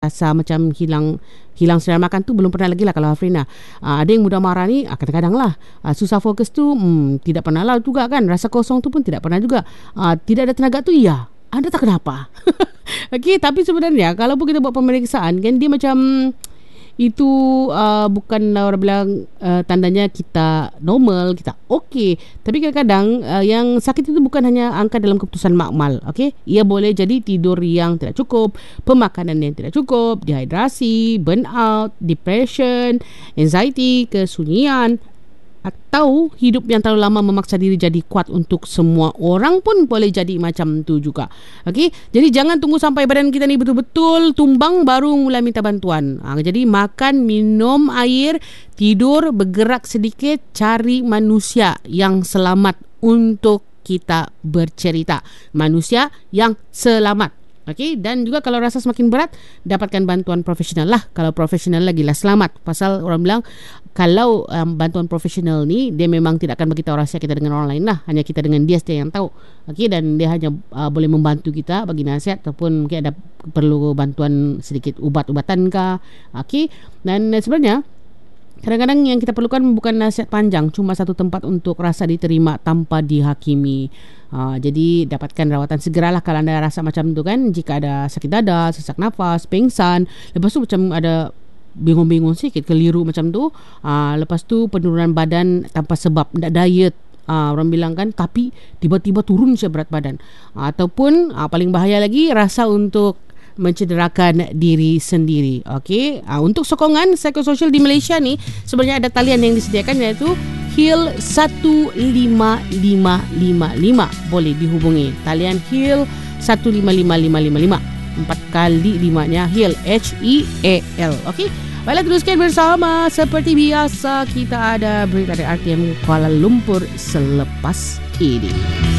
rasa macam hilang selera makan tu belum pernah lagi lah kalau Hafrin lah. Ada yang mudah marah ni kadang-kadang lah. Susah fokus tu tidak pernah lah juga kan. Rasa kosong tu pun tidak pernah juga. Tidak ada tenaga tu ya. Anda tak kenapa. Okey, tapi sebenarnya kalau pun kita buat pemeriksaan kan dia macam itu bukan orang bilang tandanya kita normal, kita okey. Tapi kadang-kadang yang sakit itu bukan hanya angka dalam keputusan makmal. Okey, ia boleh jadi tidur yang tidak cukup, pemakanan yang tidak cukup, dehidrasi, burnout, depression, anxiety, kesunyian, atau hidup yang terlalu lama memaksa diri jadi kuat. Untuk semua orang pun boleh jadi macam tu juga. Okey, jadi jangan tunggu sampai badan kita ni betul-betul tumbang baru mulai minta bantuan. Jadi makan, minum air, tidur, bergerak sedikit, cari manusia yang selamat untuk kita bercerita. Manusia yang selamat. Okey, dan juga kalau rasa semakin berat, dapatkan bantuan profesional lah. Kalau profesional lagi lah selamat. Pasal orang bilang kalau bantuan profesional ni dia memang tidak akan beritahu rahsia kita dengan orang lain lah. Hanya kita dengan dia saja yang tahu. Okey, dan dia hanya boleh membantu kita bagi nasihat ataupun mungkin ada perlu bantuan sedikit ubat-ubatan kah. Okey, dan sebenarnya kadang-kadang yang kita perlukan bukan nasihat panjang, cuma satu tempat untuk rasa diterima tanpa dihakimi. Jadi dapatkan rawatan segeralah kalau anda rasa macam tu kan. Jika ada sakit dada, sesak nafas, pingsan, lepas tu macam ada bingung-bingung sikit, keliru macam tu, lepas tu penurunan badan tanpa sebab, tak diet, orang bilang kan, tapi tiba-tiba turun je berat badan, ataupun paling bahaya lagi rasa untuk mencederakan diri sendiri. Okey, untuk sokongan psikososial di Malaysia ni sebenarnya ada talian yang disediakan, iaitu HEAL 15555. Boleh dihubungi talian HEAL 155555. 4 kali 5-nya HEAL, HEAL. Okey, baiklah, teruskan bersama. Seperti biasa kita ada berita dari RTM Kuala Lumpur selepas ini.